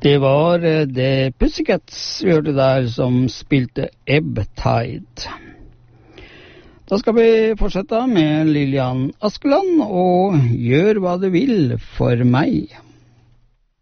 Det var The Pussycats vi hørte der som spilte Ebb Tide. Da skal vi fortsette med Lillian Askeland og Gjør hva du vil for meg.